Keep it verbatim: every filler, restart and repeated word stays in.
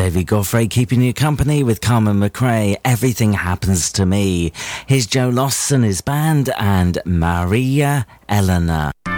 David Goffrey keeping you company with Carmen McRae. Everything Happens to Me. Here's Joe Loss and his band and Maria Elena.